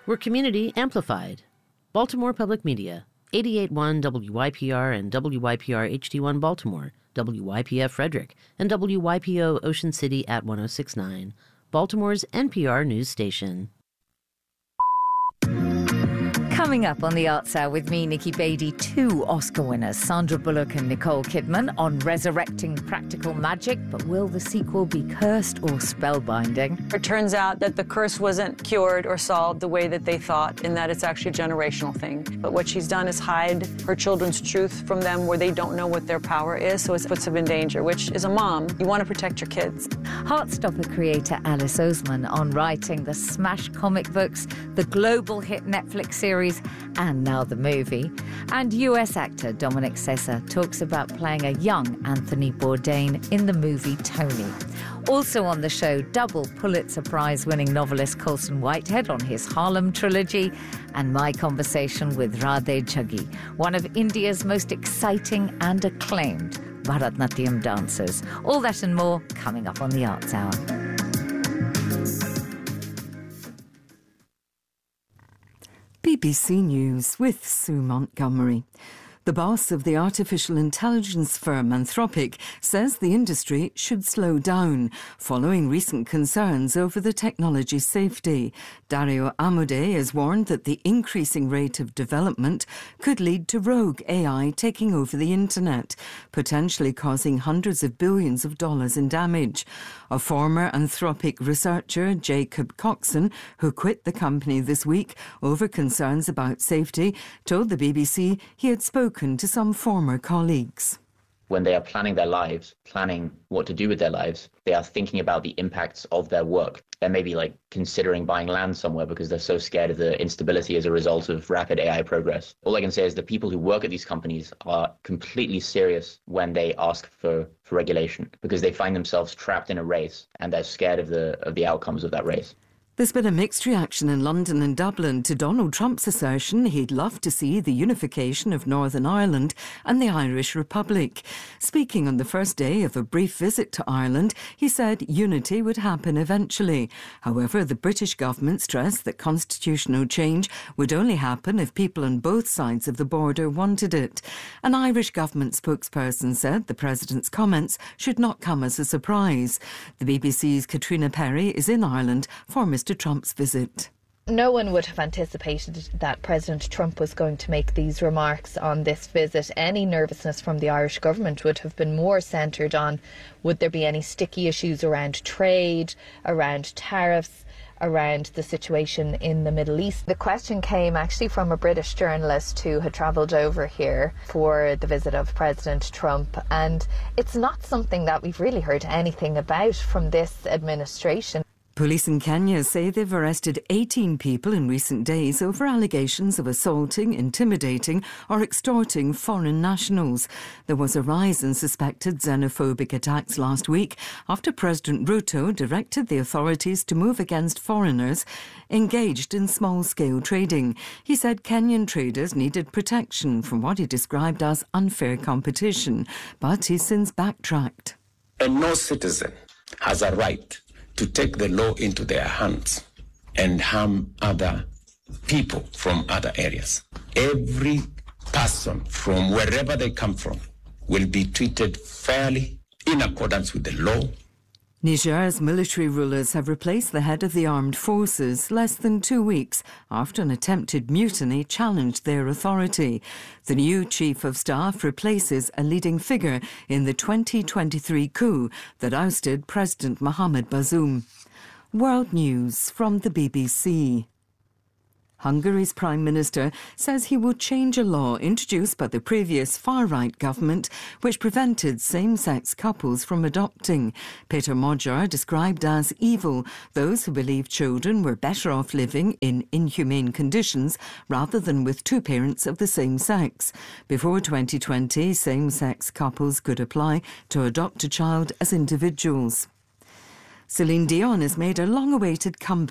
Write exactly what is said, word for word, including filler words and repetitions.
We're community amplified. Baltimore Public Media, eighty-eight point one W Y P R and W Y P R H D one Baltimore, W Y P F Frederick, and W Y P O Ocean City at one oh six point nine, Baltimore's N P R news station. Coming up on the Arts Hour with me, Nikki Beattie, two Oscar winners, Sandra Bullock and Nicole Kidman, on resurrecting practical magic. But will the sequel be cursed or spellbinding? It turns out that the curse wasn't cured or solved the way that they thought, in that it's actually a generational thing. But what she's done is hide her children's truth from them, where they don't know what their power is, so it puts them in danger, which, as a mom, you want to protect your kids. Heartstopper creator Alice Oseman on writing the smash comic books, the global hit Netflix series, and now the movie. And U S actor Dominic Sessa talks about playing a young Anthony Bourdain in the movie Tony. Also on the show, double Pulitzer Prize-winning novelist Colson Whitehead on his Harlem trilogy, and my conversation with Radhe Jaggi, one of India's most exciting and acclaimed Bharatanatyam dancers. All that and more coming up on the Arts Hour. B B C News with Sue Montgomery. The boss of the artificial intelligence firm Anthropic says the industry should slow down following recent concerns over the technology's safety. Dario Amodei has warned that the increasing rate of development could lead to rogue A I taking over the internet, potentially causing hundreds of billions of dollars in damage. A former Anthropic researcher, Jacob Coxon, who quit the company this week over concerns about safety, told the B B C he had spoken to some former colleagues. When they are planning their lives, planning what to do with their lives, they are thinking about the impacts of their work. They're maybe like considering buying land somewhere because they're so scared of the instability as a result of rapid A I progress. All I can say is the people who work at these companies are completely serious when they ask for, for regulation, because they find themselves trapped in a race and they're scared of the of the outcomes of that race. There's been a mixed reaction in London and Dublin to Donald Trump's assertion he'd love to see the unification of Northern Ireland and the Irish Republic. Speaking on the first day of a brief visit to Ireland, he said unity would happen eventually. However, the British government stressed that constitutional change would only happen if people on both sides of the border wanted it. An Irish government spokesperson said the president's comments should not come as a surprise. The B B C's Katrina Perry is in Ireland for Mister Trump's visit. No one would have anticipated that President Trump was going to make these remarks on this visit. Any nervousness from the Irish government would have been more centred on would there be any sticky issues around trade, around tariffs, around the situation in the Middle East. The question came actually from a British journalist who had travelled over here for the visit of President Trump, and it's not something that we've really heard anything about from this administration. Police in Kenya say they've arrested eighteen people in recent days over allegations of assaulting, intimidating or extorting foreign nationals. There was a rise in suspected xenophobic attacks last week after President Ruto directed the authorities to move against foreigners engaged in small-scale trading. He said Kenyan traders needed protection from what he described as unfair competition, but he's since backtracked. And no citizen has a right to take the law into their hands and harm other people from other areas. Every person from wherever they come from will be treated fairly in accordance with the law. Niger's military rulers have replaced the head of the armed forces less than two weeks after an attempted mutiny challenged their authority. The new chief of staff replaces a leading figure in the twenty twenty-three coup that ousted President Mohamed Bazoum. World News from the B B C. Hungary's Prime Minister says he will change a law introduced by the previous far-right government which prevented same-sex couples from adopting. Peter Magyar described as evil those who believe children were better off living in inhumane conditions rather than with two parents of the same sex. Before twenty twenty, same-sex couples could apply to adopt a child as individuals. Celine Dion has made a long-awaited comeback